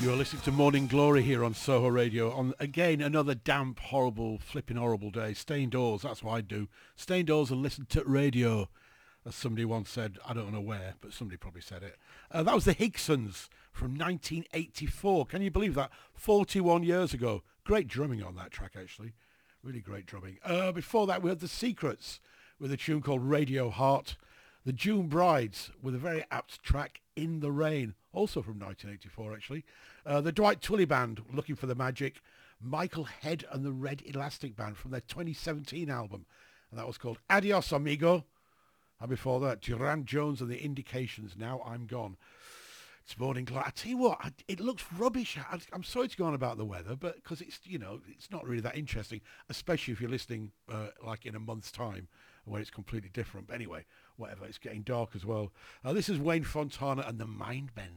You're listening to Morning Glory here on Soho Radio on, again, another damp, horrible, flipping horrible day. Stay indoors, that's what I do. Stay indoors and listen to radio, as somebody once said. I don't know where, but somebody probably said it. That was the Higsons from 1984. Can you believe that? 41 years ago. Great drumming on that track, actually. Really great drumming. Before that, we had The Secrets with a tune called Radio Heart. The June Brides with a very apt track, In the Rain, also from 1984 actually. The Dwight Twilley Band, Looking for the Magic. Michael Head and the Red Elastic Band from their 2017 album, and that was called Adios Amigo. And before that, Durand Jones and the Indications, Now I'm Gone. It's Morning Glory. I tell you what, it looks rubbish. I'm sorry to go on about the weather, but because it's, you know, it's not really that interesting, especially if you're listening like in a month's time when it's completely different. But anyway, whatever, it's getting dark as well. This is Wayne Fontana and the Mind Bend.